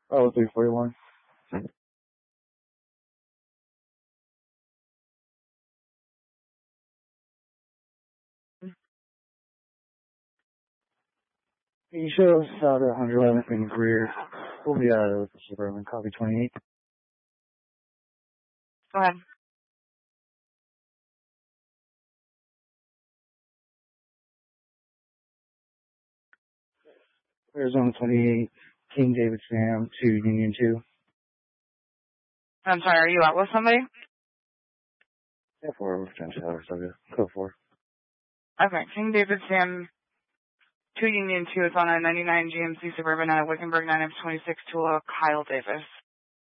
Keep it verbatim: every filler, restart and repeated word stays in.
Oh, three forty-one. You show us out at one eleventh and Greer. We'll be out of the Suburban. Copy twenty-eight. Go ahead. Arizona twenty-eight. King David Sam to Union two. I'm sorry, are you out with somebody? Yeah, four. Potential. Code four. Okay, King David Sam to Union two is on a ninety-nine G M C Suburban out of Wickenburg, nine F twenty-six to uh, Kyle Davis.